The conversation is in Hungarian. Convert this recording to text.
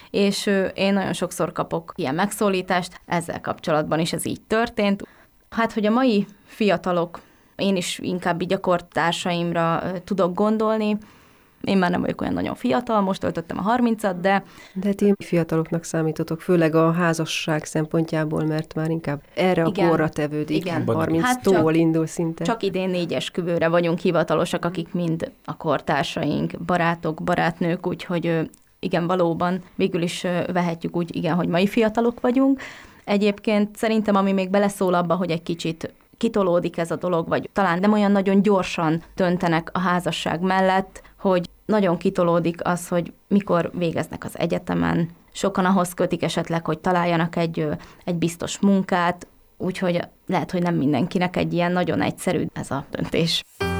és én nagyon sokszor kapok ilyen megszólítást, ezzel kapcsolatban is ez így történt. Hát, hogy a mai fiatalok, én is inkább így a kortársaimra tudok gondolni. Én már nem vagyok olyan nagyon fiatal, most töltöttem a 30-at, de... De ti fiataloknak számítotok, főleg a házasság szempontjából, mert már inkább erre a korra tevődik. Igen. 30-tól indul szinte. Csak idén 4 esküvőre vagyunk hivatalosak, akik mind a kortársaink, barátok, barátnők, úgyhogy igen, valóban végül is vehetjük úgy, igen, hogy mai fiatalok vagyunk. Egyébként szerintem, ami még beleszól abba, hogy egy kicsit kitolódik ez a dolog, vagy talán nem olyan nagyon gyorsan döntenek a házasság mellett, hogy nagyon kitolódik az, hogy mikor végeznek az egyetemen. Sokan ahhoz kötik esetleg, hogy találjanak egy biztos munkát, úgyhogy lehet, hogy nem mindenkinek egy ilyen nagyon egyszerű ez a döntés.